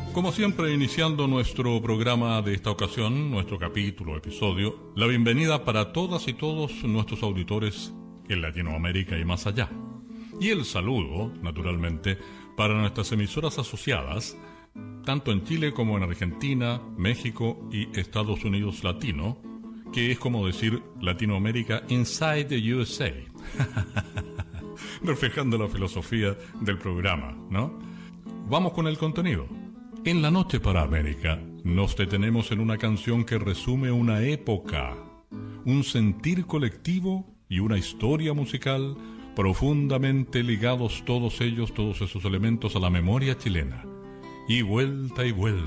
Como siempre, iniciando nuestro programa de esta ocasión, nuestro capítulo, episodio, la bienvenida para todas y todos nuestros auditores en Latinoamérica y más allá. Y el saludo, naturalmente, para nuestras emisoras asociadas, tanto en Chile como en Argentina, México y Estados Unidos Latino, que es como decir Latinoamérica inside the USA, reflejando la filosofía del programa, ¿no? Vamos con el contenido. En La Noche para América nos detenemos en una canción que resume una época, un sentir colectivo y una historia musical profundamente ligados todos esos elementos a la memoria chilena. Y vuelta,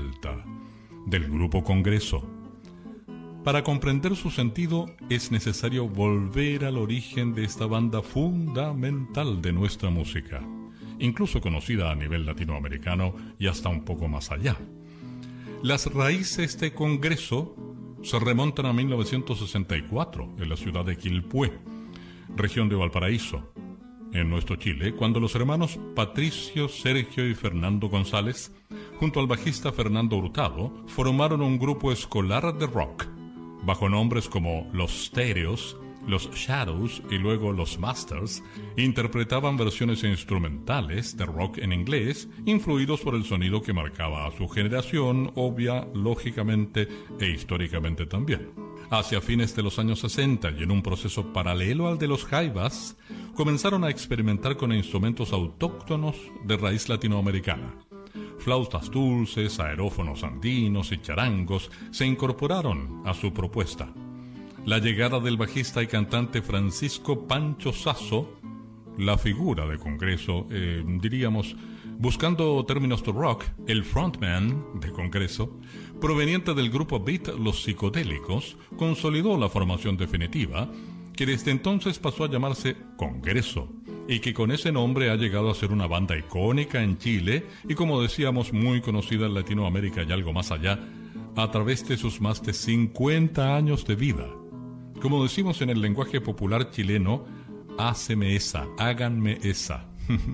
del Grupo Congreso. Para comprender su sentido es necesario volver al origen de esta banda fundamental de nuestra música, incluso conocida a nivel latinoamericano y hasta un poco más allá. Las raíces de Congreso se remontan a 1964 en la ciudad de Quilpué, región de Valparaíso, en nuestro Chile, cuando los hermanos Patricio, Sergio y Fernando González, junto al bajista Fernando Hurtado, formaron un grupo escolar de rock, bajo nombres como Los Stereos, Los Shadows y luego Los Masters. Interpretaban versiones instrumentales de rock en inglés, influidos por el sonido que marcaba a su generación, obvia, lógicamente e históricamente también. Hacia fines de los años 60 y en un proceso paralelo al de los jaivas, comenzaron a experimentar con instrumentos autóctonos de raíz latinoamericana. Flautas dulces, aerófonos andinos y charangos se incorporaron a su propuesta. La llegada del bajista y cantante Francisco Pancho Sasso, la figura de Congreso, diríamos, buscando términos de rock, el frontman de Congreso, proveniente del grupo beat Los Psicodélicos, consolidó la formación definitiva, que desde entonces pasó a llamarse Congreso, y que con ese nombre ha llegado a ser una banda icónica en Chile y, como decíamos, muy conocida en Latinoamérica y algo más allá, a través de sus más de 50 años de vida. Como decimos en el lenguaje popular chileno, háceme esa, háganme esa.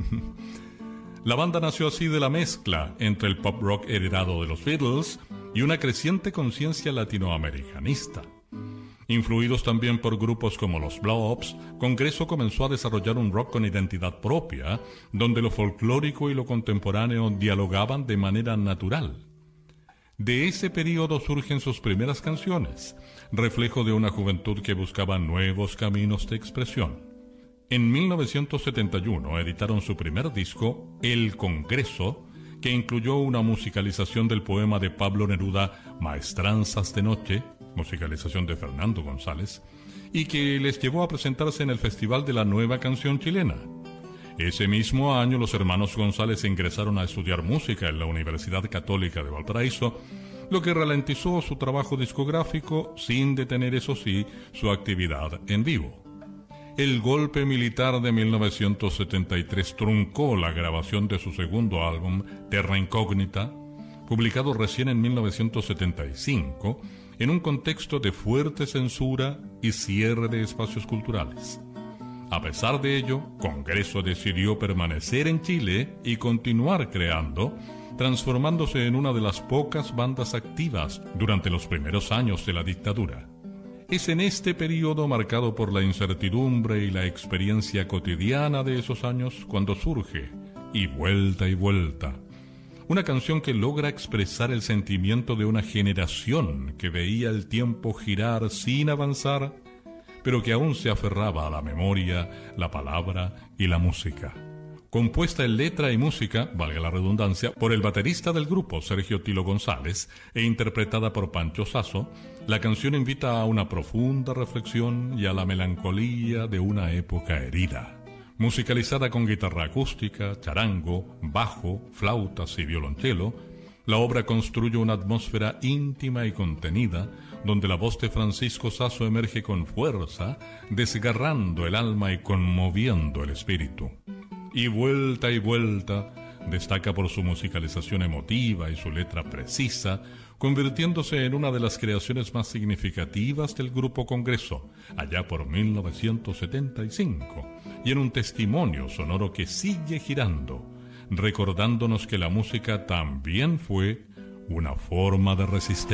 La banda nació así de la mezcla entre el pop rock heredado de los Beatles y una creciente conciencia latinoamericanista. Influidos también por grupos como los Blobs, Congreso comenzó a desarrollar un rock con identidad propia, donde lo folclórico y lo contemporáneo dialogaban de manera natural. De ese periodo surgen sus primeras canciones, reflejo de una juventud que buscaba nuevos caminos de expresión. En 1971 editaron su primer disco, El Congreso, que incluyó una musicalización del poema de Pablo Neruda, Maestranzas de Noche, musicalización de Fernando González, y que les llevó a presentarse en el Festival de la Nueva Canción Chilena. Ese mismo año los hermanos González ingresaron a estudiar música en la Universidad Católica de Valparaíso, lo que ralentizó su trabajo discográfico sin detener, eso sí, su actividad en vivo. El golpe militar de 1973 truncó la grabación de su segundo álbum, Terra Incógnita, publicado recién en 1975, en un contexto de fuerte censura y cierre de espacios culturales. A pesar de ello, Congreso decidió permanecer en Chile y continuar creando, transformándose en una de las pocas bandas activas durante los primeros años de la dictadura. Es en este periodo marcado por la incertidumbre y la experiencia cotidiana de esos años cuando surge, y vuelta, una canción que logra expresar el sentimiento de una generación que veía el tiempo girar sin avanzar, pero que aún se aferraba a la memoria, la palabra y la música. Compuesta en letra y música, valga la redundancia, por el baterista del grupo, Sergio Tilo González, e interpretada por Pancho Sasso, la canción invita a una profunda reflexión y a la melancolía de una época herida. Musicalizada con guitarra acústica, charango, bajo, flautas y violonchelo, la obra construye una atmósfera íntima y contenida, donde la voz de Francisco Sasso emerge con fuerza, desgarrando el alma y conmoviendo el espíritu. Y vuelta, destaca por su musicalización emotiva y su letra precisa, convirtiéndose en una de las creaciones más significativas del Grupo Congreso, allá por 1975, y en un testimonio sonoro que sigue girando, recordándonos que la música también fue una forma de resistencia.